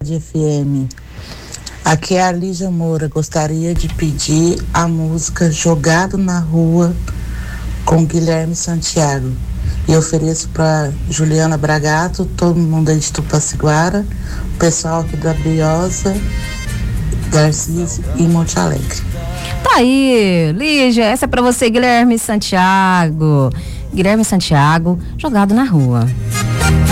de FM. Aqui é a Lígia Moura. Gostaria de pedir a música Jogado na Rua com Guilherme Santiago. E ofereço para Juliana Bragato, todo mundo aí de Tupaciguara, o pessoal aqui da Briosa, Garcia e Monte Alegre. Tá aí, Lígia, essa é pra você, Guilherme Santiago. Guilherme Santiago, Jogado na Rua.